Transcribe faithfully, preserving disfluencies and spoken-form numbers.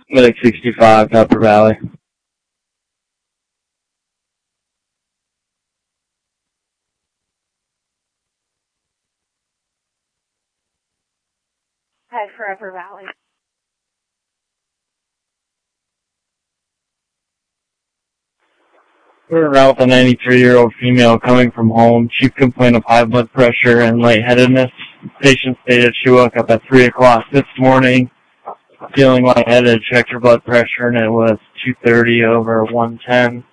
Medic sixty-five, Upper Valley. Hi for Upper Valley. We're around with a ninety-three-year-old female coming from home. Chief complaint of high blood pressure and lightheadedness. Patient stated she woke up at three o'clock this morning, feeling lightheaded, checked her blood pressure, and it was two thirty over one ten.